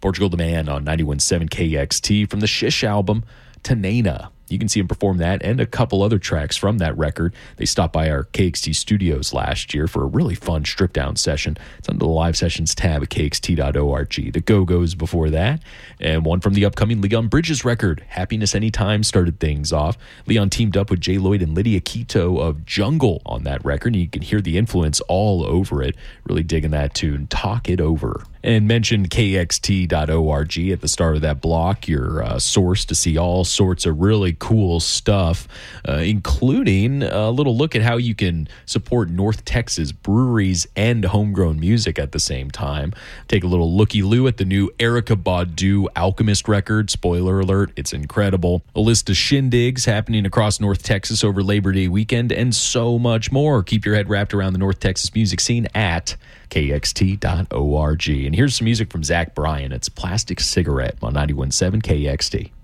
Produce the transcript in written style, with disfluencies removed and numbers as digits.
Portugal the Man on 91.7 KXT from the Shish album, Tanena. You can see him perform that and a couple other tracks from that record. They stopped by our KXT studios last year for a really fun strip-down session. It's under the Live Sessions tab at kxt.org. The Go-Go's before that, and one from the upcoming Leon Bridges record, Happiness Anytime, started things off. Leon teamed up with Jay Lloyd and Lydia Quito of Jungle on that record, and you can hear the influence all over it. Really digging that tune, Talk It Over. And mentioned kxt.org at the start of that block, your source to see all sorts of really cool stuff, including a little look at how you can support North Texas breweries and homegrown music at the same time. Take a little looky-loo at the new Erykah Badu Alchemist record. Spoiler alert, it's incredible. A list of shindigs happening across North Texas over Labor Day weekend, and so much more. Keep your head wrapped around the North Texas music scene at kxt.org. And here's some music from Zach Bryan. It's Plastic Cigarette on 91.7 KXT.